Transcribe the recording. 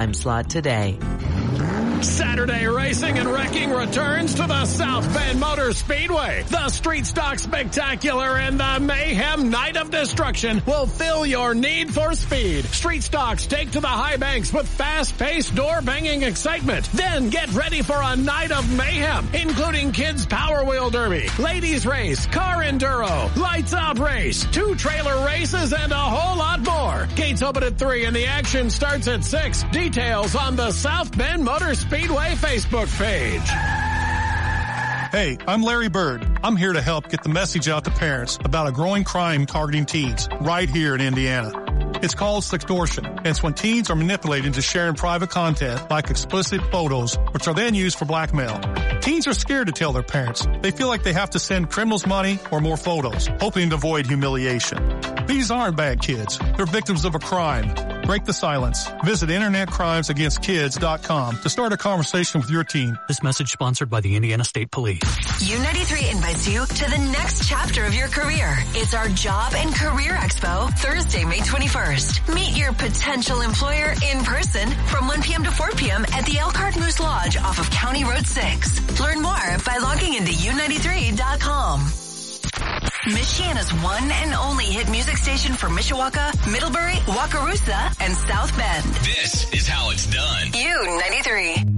time slot today. Saturday racing and wrecking returns to the South Bend Motor Speedway. The Street Stock Spectacular and the Mayhem Night of Destruction will fill your need for speed. Street Stocks take to the high banks with fast-paced, door-banging excitement. Then get ready for a night of mayhem, including Kids Power Wheel Derby, Ladies Race, Car Enduro, Lights Out Race, 2 trailer races, and a whole lot more. Gates open at 3 and the action starts at 6. Details on the South Bend Motor Speedway Facebook page. Hey, I'm Larry Bird. I'm here to help get the message out to parents about a growing crime targeting teens right here in Indiana. It's called sextortion. It's when teens are manipulated into sharing private content like explicit photos, which are then used for blackmail. Teens are scared to tell their parents. They feel like they have to send criminals money or more photos, hoping to avoid humiliation. These aren't bad kids. They're victims of a crime. Break the silence. Visit InternetCrimesAgainstKids.com to start a conversation with your teen. This message sponsored by the Indiana State Police. U93 invites you to the next chapter of your career. It's our Job and Career Expo, Thursday, May 21st. Meet your potential employer in person from 1 p.m. to 4 p.m. at the Elkhart Moose Lodge off of County Road 6. Learn more by logging into U93.com. Michiana's one and only hit music station for Mishawaka, Middlebury, Wakarusa, and South Bend. This is how it's done. U93.